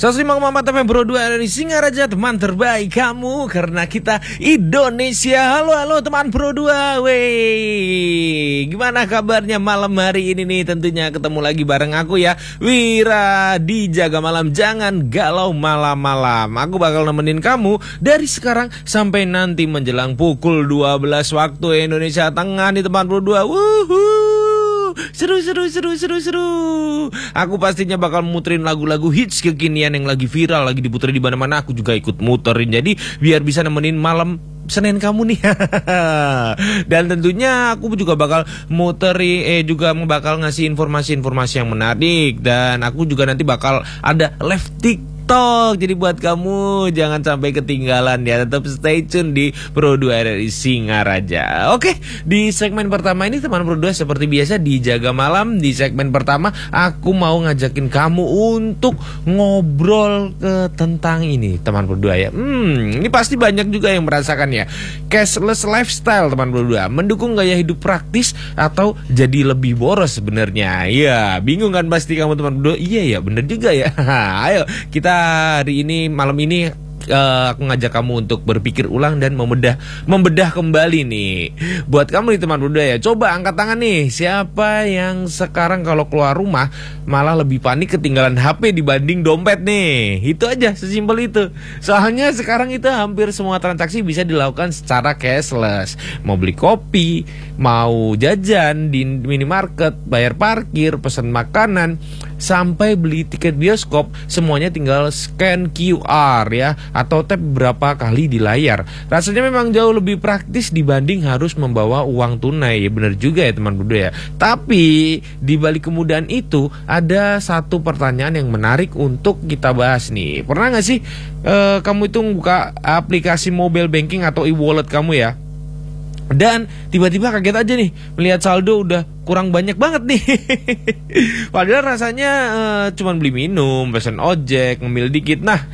105,4 FM Pro 2 dari Singaraja, teman terbaik kamu karena kita Indonesia. Halo teman Pro 2. Wey, gimana kabarnya malam hari ini nih? Tentunya ketemu lagi bareng aku ya, Wira di Jaga Malam. Jangan galau malam-malam. Aku bakal nemenin kamu dari sekarang sampai nanti menjelang pukul 12 waktu Indonesia Tengah nih teman Pro 2. Wuhuu. Seru. Aku pastinya bakal muterin lagu-lagu hits kekinian yang lagi viral, lagi diputerin di mana-mana. Aku juga ikut muterin. Jadi biar bisa nemenin malam Senin kamu nih. Dan tentunya aku juga bakal juga bakal ngasih informasi-informasi yang menarik. Dan aku juga nanti bakal ada live TikTok. Jadi buat kamu jangan sampai ketinggalan ya. Tetap stay tune di Pro 2 RRI Singaraja. Oke, di segmen pertama ini teman Pro 2 seperti biasa di Jaga Malam. Di segmen pertama aku mau ngajakin kamu untuk ngobrol tentang ini teman Pro 2 ya. Ini pasti banyak juga yang merasakan ya. Cashless lifestyle teman Pro 2. Mendukung gaya hidup praktis atau jadi lebih boros sebenarnya. Ya, bingung kan pasti kamu teman Pro 2. Iya ya, bener juga ya. Ayo kita hari ini, malam ini aku ngajak kamu untuk berpikir ulang dan membedah kembali nih. Buat kamu nih teman muda ya, coba angkat tangan nih. Siapa yang sekarang kalau keluar rumah malah lebih panik ketinggalan HP dibanding dompet nih? Itu aja, sesimpel itu. Soalnya sekarang itu hampir semua transaksi bisa dilakukan secara cashless. Mau beli kopi, mau jajan di minimarket, bayar parkir, pesan makanan, sampai beli tiket bioskop, semuanya tinggal scan QR ya, atau tap beberapa kali di layar. Rasanya memang jauh lebih praktis dibanding harus membawa uang tunai. Ya benar juga ya teman berdua ya. Tapi di balik kemudahan itu ada satu pertanyaan yang menarik untuk kita bahas nih. Pernah gak sih kamu itu buka aplikasi mobile banking atau e-wallet kamu ya, dan tiba-tiba kaget aja nih melihat saldo udah kurang banyak banget nih. Padahal rasanya cuman beli minum, pesan ojek, ngemil dikit. Nah,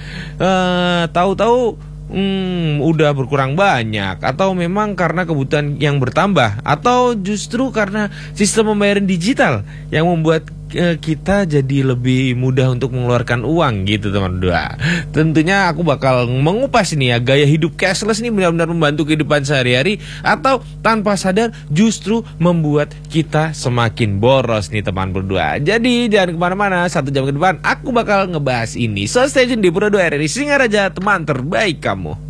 tahu-tahu udah berkurang banyak. Atau memang karena kebutuhan yang bertambah, atau justru karena sistem pembayaran digital yang membuat kita jadi lebih mudah untuk mengeluarkan uang gitu teman dua. Tentunya aku bakal mengupas ini ya, gaya hidup cashless ini benar-benar membantu kehidupan sehari-hari atau tanpa sadar justru membuat kita semakin boros nih teman berdua. Jadi jangan kemana-mana, 1 jam ke depan aku bakal ngebahas ini. So stay tune di Pro 2 RRI Singaraja, teman terbaik kamu.